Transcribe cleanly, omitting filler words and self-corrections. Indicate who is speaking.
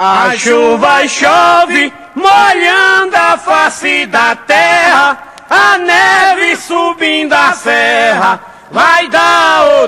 Speaker 1: A chuva chove, molhando a face da terra, a neve subindo a serra, vai dar